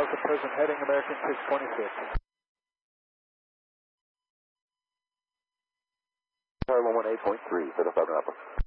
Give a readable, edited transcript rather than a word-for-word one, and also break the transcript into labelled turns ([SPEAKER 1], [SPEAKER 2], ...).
[SPEAKER 1] Hamilton Prison heading American 626.
[SPEAKER 2] Tower 118.3, 757 Alpha.